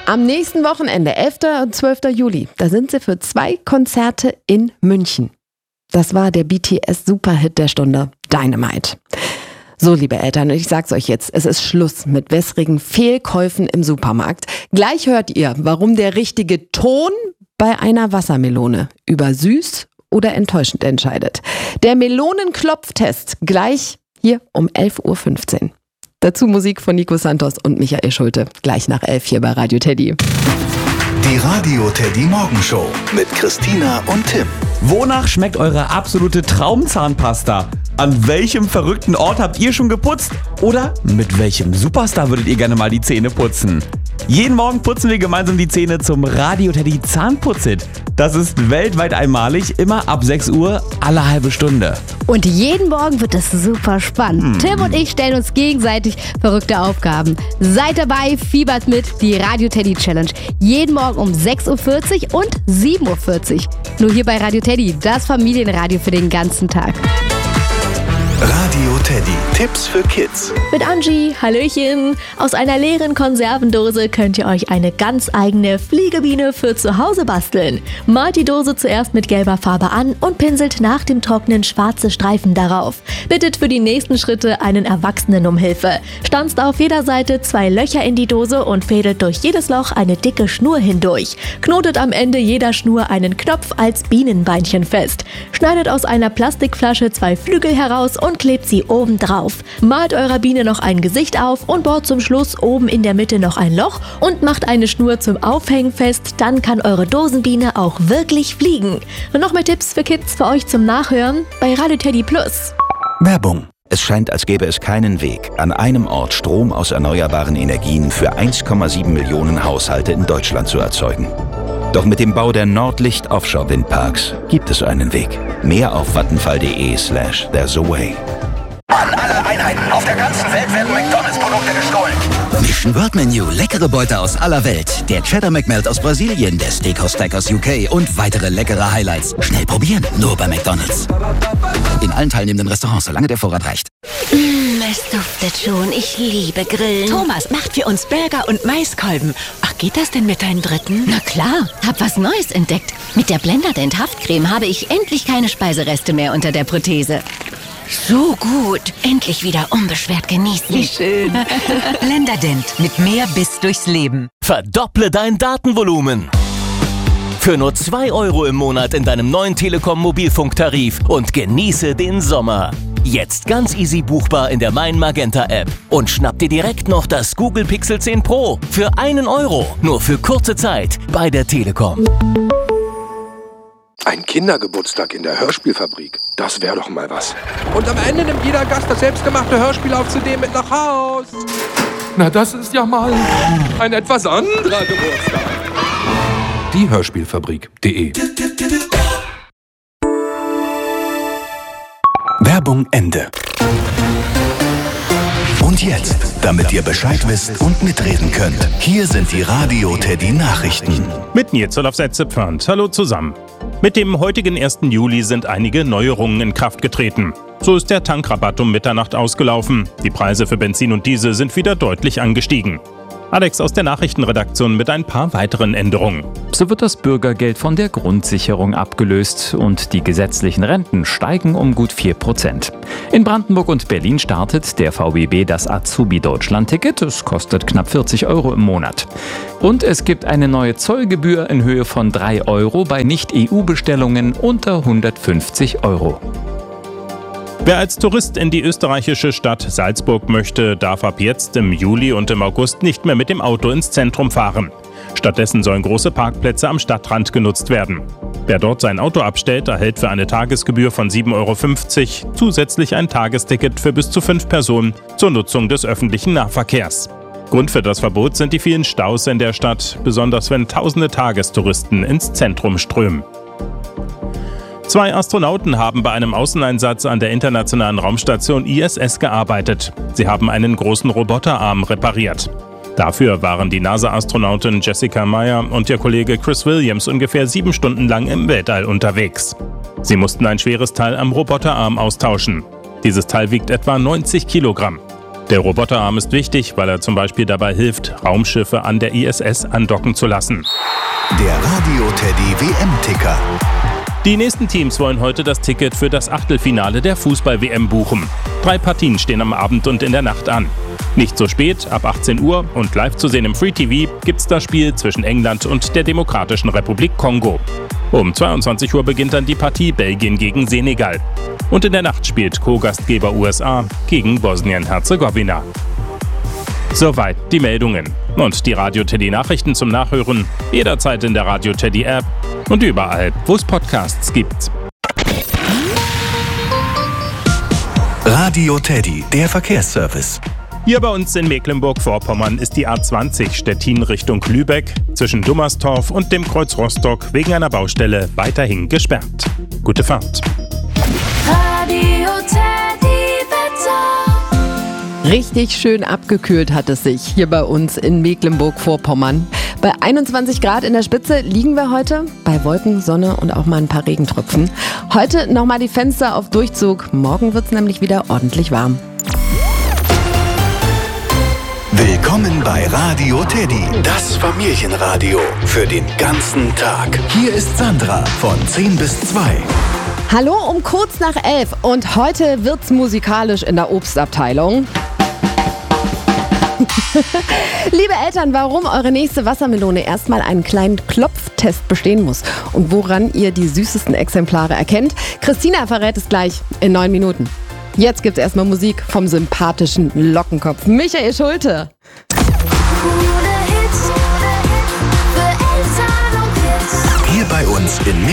Am nächsten Wochenende, 11. und 12. Juli, da sind sie für 2 Konzerte in München. Das war der BTS-Superhit der Stunde, Dynamite. So, liebe Eltern, ich sag's euch jetzt, es ist Schluss mit wässrigen Fehlkäufen im Supermarkt. Gleich hört ihr, warum der richtige Ton bei einer Wassermelone über süß oder enttäuschend entscheidet. Der Melonenklopftest gleich hier um 11.15 Uhr. Dazu Musik von Nico Santos und Michael Schulte. Gleich nach 11 hier bei Radio Teddy. Die Radio Teddy Morgenshow mit Christina und Tim. Wonach schmeckt eure absolute Traumzahnpasta? An welchem verrückten Ort habt ihr schon geputzt? Oder mit welchem Superstar würdet ihr gerne mal die Zähne putzen? Jeden Morgen putzen wir gemeinsam die Zähne zum Radio Teddy Zahnputzit. Das ist weltweit einmalig, immer ab 6 Uhr, alle halbe Stunde. Und jeden Morgen wird es super spannend. Tim und ich stellen uns gegenseitig verrückte Aufgaben. Seid dabei, fiebert mit, die Radio Teddy Challenge. Jeden Morgen um 6.40 Uhr und 7.40 Uhr. Nur hier bei Radio Teddy, das Familienradio für den ganzen Tag. Radio Teddy. Tipps für Kids. Mit Angie, Hallöchen. Aus einer leeren Konservendose könnt ihr euch eine ganz eigene Fliegebiene für zu Hause basteln. Malt die Dose zuerst mit gelber Farbe an und pinselt nach dem Trocknen schwarze Streifen darauf. Bittet für die nächsten Schritte einen Erwachsenen um Hilfe. Stanzt auf jeder Seite 2 Löcher in die Dose und fädelt durch jedes Loch eine dicke Schnur hindurch. Knotet am Ende jeder Schnur einen Knopf als Bienenbeinchen fest. Schneidet aus einer Plastikflasche 2 Flügel heraus und klebt sie oben drauf. Malt eurer Biene noch ein Gesicht auf und bohrt zum Schluss oben in der Mitte noch ein Loch und macht eine Schnur zum Aufhängen fest. Dann kann eure Dosenbiene auch wirklich fliegen. Und noch mehr Tipps für Kids für euch zum Nachhören bei Radio Teddy Plus. Werbung. Es scheint, als gäbe es keinen Weg, an einem Ort Strom aus erneuerbaren Energien für 1,7 Millionen Haushalte in Deutschland zu erzeugen. Doch mit dem Bau der Nordlicht Offshore Windparks gibt es einen Weg. Mehr auf vattenfall.de/there's a way. An alle Einheiten auf der ganzen Welt werden McDonalds-Produkte gestohlen. Mission World Menu, leckere Beute aus aller Welt. Der Cheddar McMelt aus Brasilien, der Steakhouse Stack aus UK und weitere leckere Highlights. Schnell probieren, nur bei McDonalds. In allen teilnehmenden Restaurants, solange der Vorrat reicht. Es duftet schon, ich liebe Grillen. Thomas macht für uns Burger und Maiskolben. Ach, geht das denn mit deinen Dritten? Na klar, hab was Neues entdeckt. Mit der Blenderdent Haftcreme habe ich endlich keine Speisereste mehr unter der Prothese. So gut. Endlich wieder unbeschwert genießen. Wie schön. Blenderdent mit mehr Biss durchs Leben. Verdopple dein Datenvolumen. Für nur 2 € im Monat in deinem neuen Telekom-Mobilfunktarif und genieße den Sommer. Jetzt ganz easy buchbar in der Mein Magenta App. Und schnapp dir direkt noch das Google Pixel 10 Pro für 1 €. Nur für kurze Zeit bei der Telekom. Ein Kindergeburtstag in der Hörspielfabrik, das wäre doch mal was. Und am Ende nimmt jeder Gast das selbstgemachte Hörspiel auf CD mit nach Haus. Na, das ist ja mal ein etwas anderer Geburtstag. Die Hörspielfabrik.de. Werbung Ende. Und jetzt, damit ihr Bescheid wisst und mitreden könnt, hier sind die Radio Teddy Nachrichten. Mit Nils Olaf Setzepfand. Hallo zusammen. Mit dem heutigen 1. Juli sind einige Neuerungen in Kraft getreten. So ist der Tankrabatt um Mitternacht ausgelaufen. Die Preise für Benzin und Diesel sind wieder deutlich angestiegen. Alex aus der Nachrichtenredaktion mit ein paar weiteren Änderungen. So wird das Bürgergeld von der Grundsicherung abgelöst und die gesetzlichen Renten steigen um gut 4%. In Brandenburg und Berlin startet der VBB das Azubi-Deutschland-Ticket. Es kostet knapp 40 € im Monat. Und es gibt eine neue Zollgebühr in Höhe von 3 € bei Nicht-EU-Bestellungen unter 150 €. Wer als Tourist in die österreichische Stadt Salzburg möchte, darf ab jetzt im Juli und im August nicht mehr mit dem Auto ins Zentrum fahren. Stattdessen sollen große Parkplätze am Stadtrand genutzt werden. Wer dort sein Auto abstellt, erhält für eine Tagesgebühr von 7,50 € zusätzlich ein Tagesticket für bis zu 5 Personen zur Nutzung des öffentlichen Nahverkehrs. Grund für das Verbot sind die vielen Staus in der Stadt, besonders wenn tausende Tagestouristen ins Zentrum strömen. 2 Astronauten haben bei einem Außeneinsatz an der internationalen Raumstation ISS gearbeitet. Sie haben einen großen Roboterarm repariert. Dafür waren die NASA-Astronautin Jessica Meyer und ihr Kollege Chris Williams ungefähr 7 Stunden lang im Weltall unterwegs. Sie mussten ein schweres Teil am Roboterarm austauschen. Dieses Teil wiegt etwa 90 Kilogramm. Der Roboterarm ist wichtig, weil er zum Beispiel dabei hilft, Raumschiffe an der ISS andocken zu lassen. Der Radio Teddy WM-Ticker. Die nächsten Teams wollen heute das Ticket für das Achtelfinale der Fußball-WM buchen. 3 Partien stehen am Abend und in der Nacht an. Nicht so spät, ab 18 Uhr und live zu sehen im Free TV gibt's das Spiel zwischen England und der Demokratischen Republik Kongo. Um 22 Uhr beginnt dann die Partie Belgien gegen Senegal. Und in der Nacht spielt Co-Gastgeber USA gegen Bosnien-Herzegowina. Soweit die Meldungen. Und die Radio Teddy Nachrichten zum Nachhören jederzeit in der Radio Teddy App und überall, wo es Podcasts gibt. Radio Teddy, der Verkehrsservice. Hier bei uns in Mecklenburg-Vorpommern ist die A20 Stettin Richtung Lübeck zwischen Dummerstorf und dem Kreuz Rostock wegen einer Baustelle weiterhin gesperrt. Gute Fahrt. Radio Teddy Wetter. Richtig schön abgekühlt hat es sich hier bei uns in Mecklenburg-Vorpommern. Bei 21 Grad in der Spitze liegen wir heute, bei Wolken, Sonne und auch mal ein paar Regentröpfen. Heute nochmal die Fenster auf Durchzug, morgen wird es nämlich wieder ordentlich warm. Willkommen bei Radio Teddy, das Familienradio für den ganzen Tag. Hier ist Sandra von 10 bis 2. Hallo um kurz nach 11 und heute wird's musikalisch in der Obstabteilung. Liebe Eltern, warum eure nächste Wassermelone erstmal einen kleinen Klopftest bestehen muss und woran ihr die süßesten Exemplare erkennt, Christina verrät es gleich in 9 Minuten. Jetzt gibt's erstmal Musik vom sympathischen Lockenkopf Michael Schulte. Hier bei uns in